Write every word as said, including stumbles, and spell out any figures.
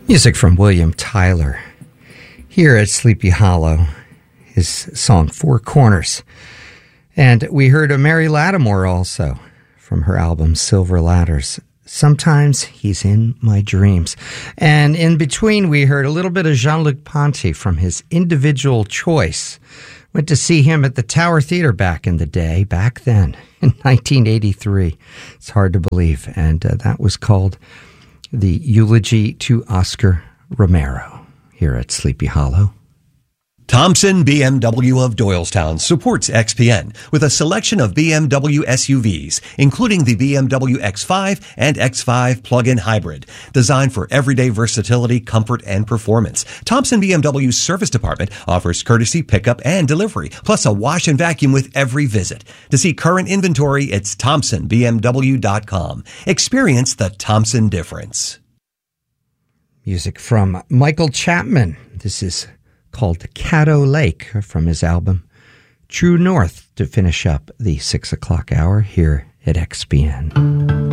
Music from William Tyler here at Sleepy Hollow, his song Four Corners. And we heard a Mary Lattimore also from her album Silver Ladders. Sometimes He's in My Dreams. And in between, we heard a little bit of Jean-Luc Ponty from his Individual Choice. Went to see him at the Tower Theater back in the day, back then, in nineteen eighty-three. It's hard to believe. And uh, that was called The Eulogy to Oscar Romero here at Sleepy Hollow. Thompson B M W of Doylestown supports X P N with a selection of B M W S U Vs, including the B M W X five and X five plug-in hybrid, designed for everyday versatility, comfort, and performance. Thompson B M W's service department offers courtesy pickup and delivery, plus a wash and vacuum with every visit. To see current inventory, it's thompson b m w dot com. Experience the Thompson difference. Music from Michael Chapman. This is called Caddo Lake from his album True North to finish up the six o'clock hour here at X P N.